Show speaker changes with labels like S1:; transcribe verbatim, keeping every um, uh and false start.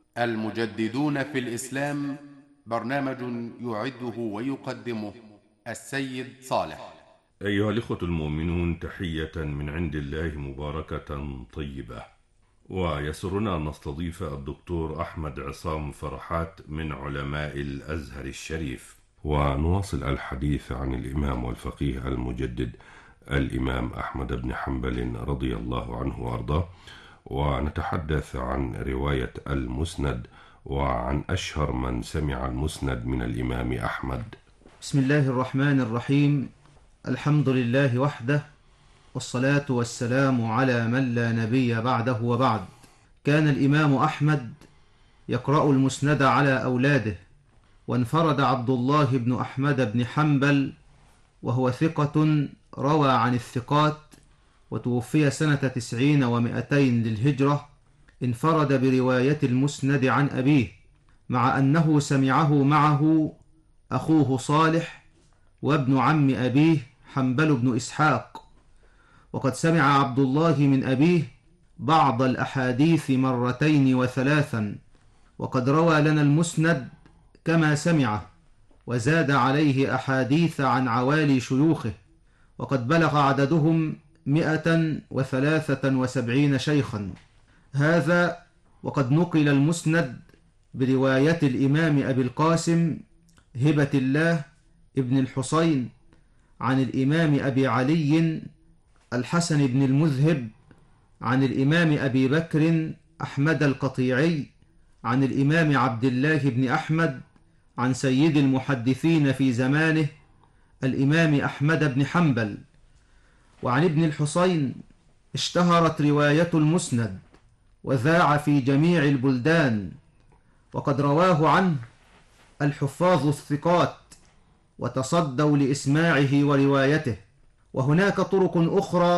S1: المجددون في الإسلام، برنامج يعده ويقدمه السيد صالح.
S2: أيها الإخوة المؤمنون، تحية من عند الله مباركة طيبة، ويسرنا أن نستضيف الدكتور أحمد عصام فرحات من علماء الأزهر الشريف، ونواصل الحديث عن الإمام والفقيه المجدد الإمام أحمد بن حنبل رضي الله عنه وأرضاه، ونتحدث عن رواية المسند وعن أشهر من سمع المسند من الإمام أحمد.
S3: بسم الله الرحمن الرحيم. الحمد لله وحده، والصلاة والسلام على من لا نبي بعده وبعد. كان الإمام أحمد يقرأ المسند على أولاده، وانفرد عبد الله بن أحمد بن حنبل وهو ثقة روى عن الثقات، وتوفي سنة تسعين ومئتين للهجرة. انفرد برواية المسند عن أبيه، مع أنه سمعه معه أخوه صالح وابن عم أبيه حنبل بن إسحاق، وقد سمع عبد الله من أبيه بعض الأحاديث مرتين وثلاثا، وقد روى لنا المسند كما سمعه، وزاد عليه أحاديث عن عوالي شيوخه، وقد بلغ عددهم مئة وثلاثة وسبعين شيخا. هذا وقد نقل المسند برواية الإمام أبي القاسم هبة الله ابن الحسين عن الإمام أبي علي الحسن بن المذهب عن الإمام أبي بكر أحمد القطيعي عن الإمام عبد الله بن أحمد عن سيد المحدثين في زمانه الإمام أحمد بن حنبل. وعن ابن الحسين اشتهرت رواية المسند وذاع في جميع البلدان، وقد رواه عنه الحفاظ الثقات وتصدوا لإسماعه وروايته. وهناك طرق أخرى